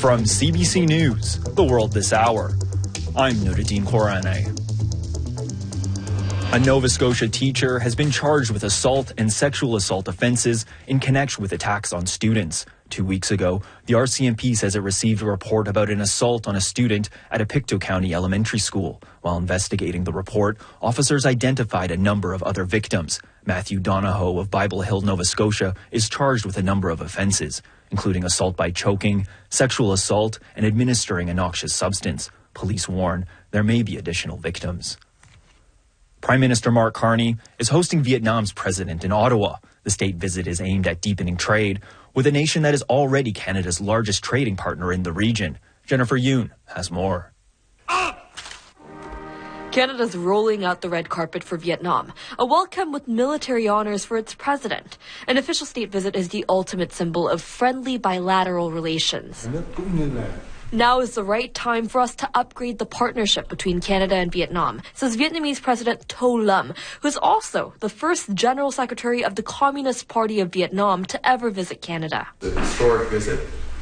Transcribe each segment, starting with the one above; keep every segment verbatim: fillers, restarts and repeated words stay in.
From C B C News, The World This Hour, I'm Nuruddin Khorane. A Nova Scotia teacher has been charged with assault and sexual assault offences in connection with attacks on students. Two weeks ago, the R C M P says it received a report about an assault on a student at a Pictou County elementary school. While investigating the report, officers identified a number of other victims. Matthew Donahoe of Bible Hill, Nova Scotia, is charged with a number of offences, including assault by choking, sexual assault, and administering a noxious substance. Police warn there may be additional victims. Prime Minister Mark Carney is hosting Vietnam's president in Ottawa. The state visit is aimed at deepening trade with a nation that is already Canada's largest trading partner in the region. Jennifer Yoon has more. Canada's rolling out the red carpet for Vietnam, a welcome with military honors for its president. An official state visit is the ultimate symbol of friendly bilateral relations. Now is the right time for us to upgrade the partnership between Canada and Vietnam, says Vietnamese President To Lâm, who is also the first General Secretary of the Communist Party of Vietnam to ever visit Canada. The historic visit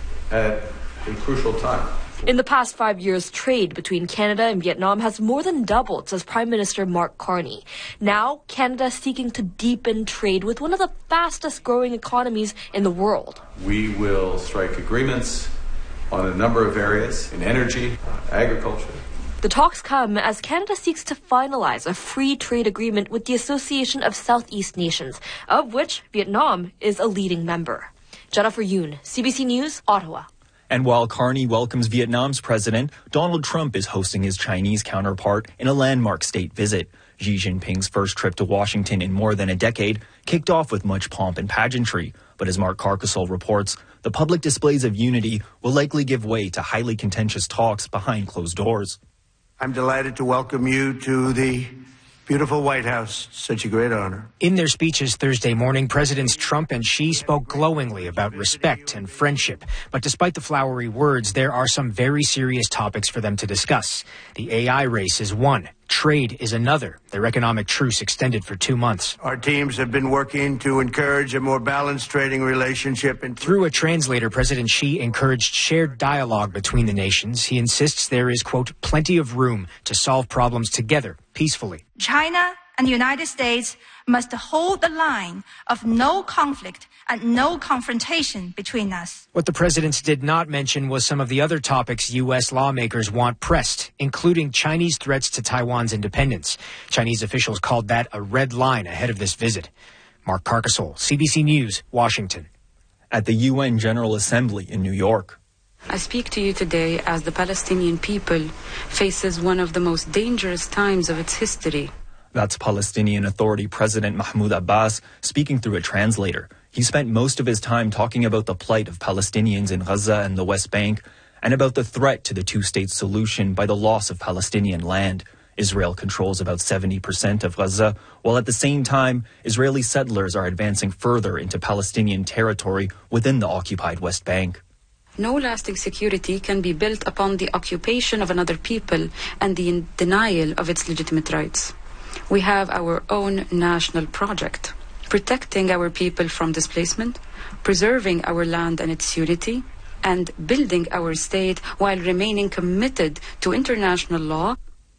at a crucial time. In the past five years, trade between Canada and Vietnam has more than doubled, says Prime Minister Mark Carney. Now, Canada is seeking to deepen trade with one of the fastest growing economies in the world. We will strike agreements on a number of areas in energy, agriculture. The talks come as Canada seeks to finalize a free trade agreement with the Association of Southeast Nations, of which Vietnam is a leading member. Jennifer Yoon, C B C News, Ottawa. And while Carney welcomes Vietnam's president, Donald Trump is hosting his Chinese counterpart in a landmark state visit. Xi Jinping's first trip to Washington in more than a decade kicked off with much pomp and pageantry. But as Mark Carcasole reports, the public displays of unity will likely give way to highly contentious talks behind closed doors. I'm delighted to welcome you to the beautiful White House. Such a great honor. In their speeches Thursday morning, Presidents Trump and Xi spoke glowingly about respect and friendship. But despite the flowery words, there are some very serious topics for them to discuss. The A I race is one. Trade is another. Their economic truce extended for two months. Our teams have been working to encourage a more balanced trading relationship. And through a translator, President Xi encouraged shared dialogue between the nations. He insists there is, quote, plenty of room to solve problems together, peacefully. China and the United States must hold the line of no conflict and no confrontation between us. What the presidents did not mention was some of the other topics U S lawmakers want pressed, including Chinese threats to Taiwan's independence. Chinese officials called that a red line ahead of this visit. Mark Carcasole, C B C News, Washington. At the U N General Assembly in New York. I speak to you today as the Palestinian people faces one of the most dangerous times of its history. That's Palestinian Authority President Mahmoud Abbas speaking through a translator. He spent most of his time talking about the plight of Palestinians in Gaza and the West Bank and about the threat to the two-state solution by the loss of Palestinian land. Israel controls about seventy percent of Gaza, while at the same time, Israeli settlers are advancing further into Palestinian territory within the occupied West Bank. No lasting security can be built upon the occupation of another people and the denial of its legitimate rights. We have our own national project, protecting our people from displacement, preserving our land and its unity, and building our state while remaining committed to international law.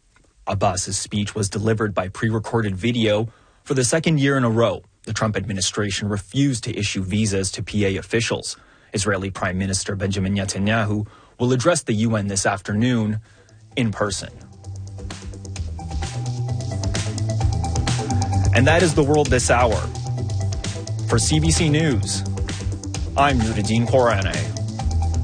Abbas's speech was delivered by pre-recorded video. For the second year in a row, the Trump administration refused to issue visas to P A officials. Israeli Prime Minister Benjamin Netanyahu will address the U N this afternoon in person. And that is The World This Hour. For C B C News, I'm Nuruddin Khorane.